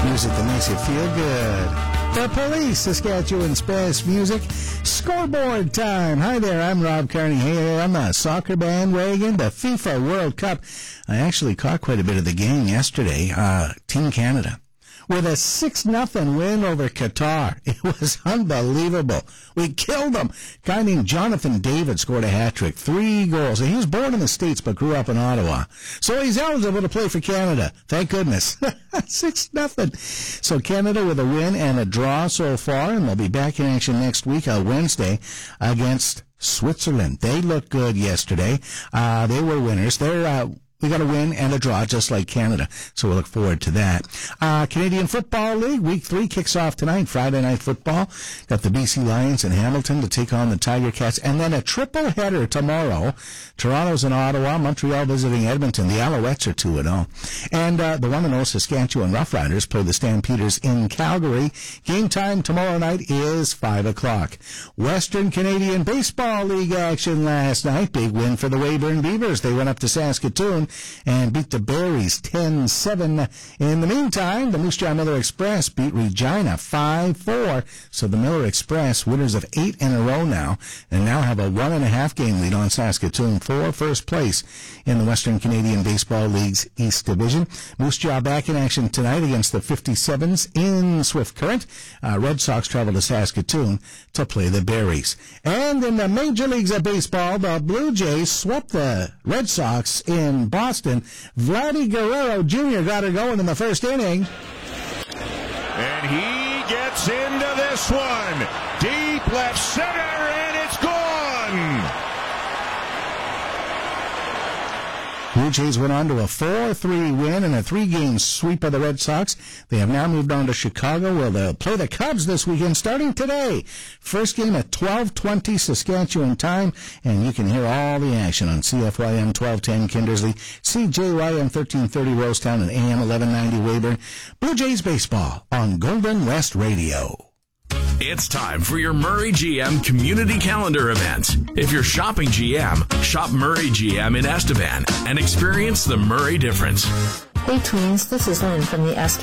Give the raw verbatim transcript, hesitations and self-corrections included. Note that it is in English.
Music that makes you feel good. The Police, Saskatchewan's best music. Scoreboard time. Hi there, I'm Rob Carney here on the soccer bandwagon, the FIFA World Cup. I actually caught quite a bit of the game yesterday. Uh, Team Canada with a six nothing win over Qatar. It was unbelievable. We killed them. A guy named Jonathan David scored a hat-trick, three goals. He was born in the States but grew up in Ottawa. So he's eligible to play for Canada. Thank goodness. six nothing. So Canada with a win and a draw so far, and they'll be back in action next week on Wednesday against Switzerland. They looked good yesterday. Uh, they were winners. They're... Uh, We got a win and a draw, just like Canada, so we'll look forward to that. Uh, Canadian Football League, Week three kicks off tonight, Friday Night Football. Got the B C Lions in Hamilton to take on the Tiger Cats, and then a triple header tomorrow. Toronto's in Ottawa, Montreal visiting Edmonton. The Alouettes are two and oh. And uh, the one and oh Saskatchewan Roughriders play the Stampeders in Calgary. Game time tomorrow night is five o'clock. Western Canadian Baseball League action last night. Big win for the Weyburn Beavers. They went up to Saskatoon and beat the Berries ten seven. In the meantime, the Moose Jaw Miller Express beat Regina five four. So the Miller Express, winners of eight in a row now, and now have a one and a half game lead on Saskatoon for first place in the Western Canadian Baseball League's East Division. Moose Jaw back in action tonight against the fifty-sevens in Swift Current. Uh, Red Sox travel to Saskatoon to play the Berries. And in the Major Leagues of Baseball, the Blue Jays swept the Red Sox in Boston. Boston. Vladdy Guerrero Junior got her going in the first inning. And he gets into this one. Deep left center, and it's gone. Blue Jays went on to a four three win and a three-game sweep of the Red Sox. They have now moved on to Chicago, where they'll play the Cubs this weekend, starting today. First game at twelve twenty Saskatchewan time, and you can hear all the action on C F Y M twelve ten Kindersley, C J Y M thirteen thirty Rosetown, and A M eleven ninety Weyburn. Blue Jays baseball on Golden West Radio. It's time for your Murray G M Community Calendar event. If you're shopping G M, shop Murray G M in Estevan and experience the Murray difference. Hey, tweens, this is Lynn from the Estevan